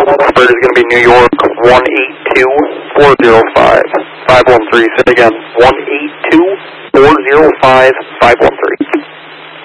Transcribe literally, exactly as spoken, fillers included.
Bird is going to be New York one eight two four zero five five one three. Say it again, one eight two four zero five five one three.